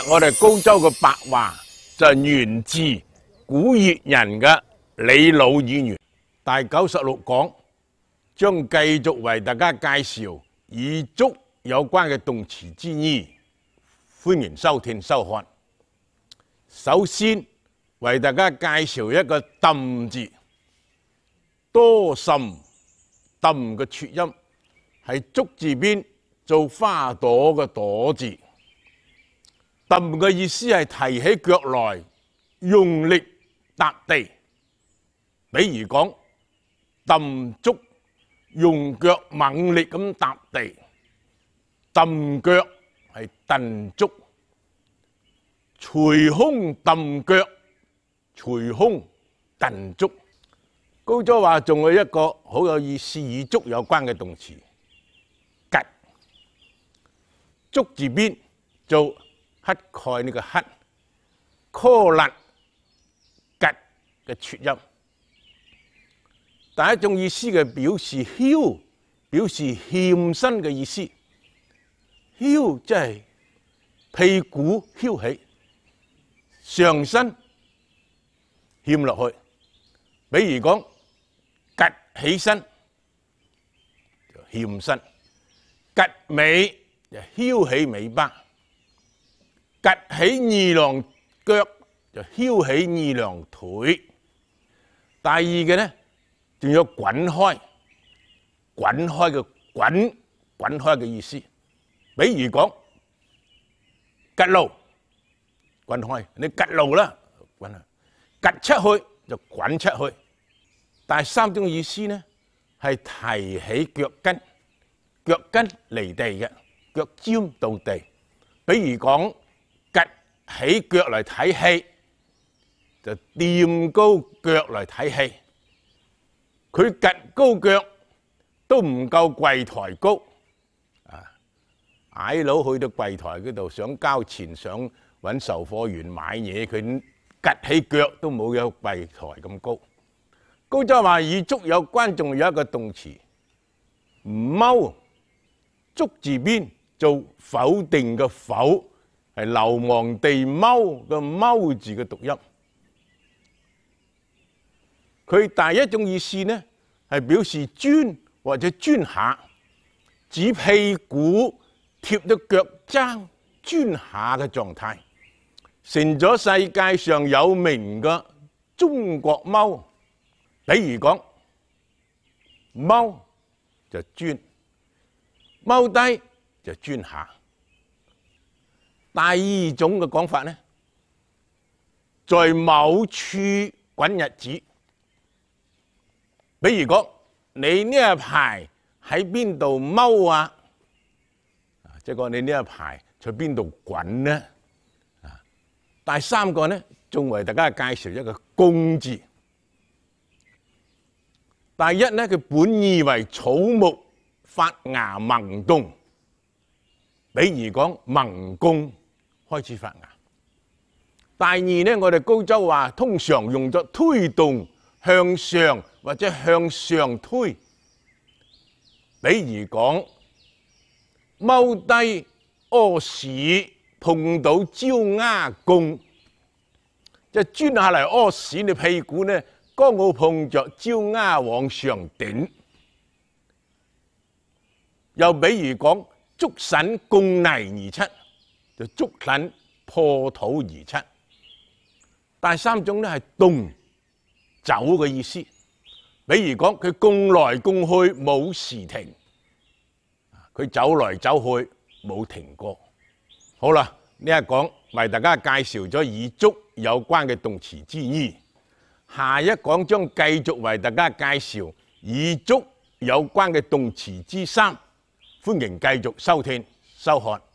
我哋高州嘅白話就係源自古越人嘅李老語言。第96講將繼續為大家介紹與足有關嘅動詞之意，歡迎收聽收看。首先為大家介紹一個揼字，多甚揼嘅撮音係足字邊做花朵嘅朵字。揼嘅意思係提起腳來用力踏地，比如講揼足，用腳猛力咁踏地；揼腳係蹬足，捶胸揼腳，捶胸蹬足。高州話仲有一個好有意思與足有關嘅動詞，趷。足字邊做乞丐呢個乞，柯勒趷嘅撮音。第一種意思嘅表示囂，表示欠身嘅意思。囂即係屁股囂起，上身欠落去。比如講趷起身就欠身，趷尾就囂起尾巴。趷起二郎腳就囂起二郎腿。第二嘅呢，仲有滾開，滾開嘅滾開嘅意思。比如講趷路，滾開，你趷路啦，滾啊！趷出去就滾出去。第三種意思呢，係提起腳跟，腳跟離地嘅，腳尖到地。比如講趷起腳嚟睇戲，就掂高腳嚟睇戲。佢趷高腳都唔夠櫃台高，矮佬去到櫃台嗰度想交錢，想揾售貨員買嘢，佢趷起腳都冇有櫃台咁高。高州話與足有關，仲有一個動詞踎，足字邊做否定嘅否，係流亡地踎嘅踎字嘅讀音。佢第一種意思呢，係表示鑽或者鑽下，指屁股貼到腳踭鑽下嘅狀態，成咗世界上有名嘅中國踎。比如講踎就鑽，踎低就鑽下。第二種嘅講法呢，在某處滾日子。比如講你呢一排喺邊度踎啊？即係講你呢一排在邊度滾呢？第三個呢，仲為大家介紹一個公字。第一呢，佢本意為草木發芽萌動，比如講萌功開始發芽。第二呢，我哋高州話通常用作推動向上或者向上推，比如講踎低屙屎碰到焦丫弓，即係鑽下嚟屙屎，你屁股呢剛好碰着焦丫往上頂。又比如講竹筍共泥而出，就竹筍破土而出。第三種呢係動走嘅意思，比如講佢共來共去冇時停，佢走來走去冇停過。好啦，呢一講為大家介紹咗與足有關嘅動詞之意。下一講將繼續為大家介紹與足有關嘅動詞之三，歡迎繼續收聽收看。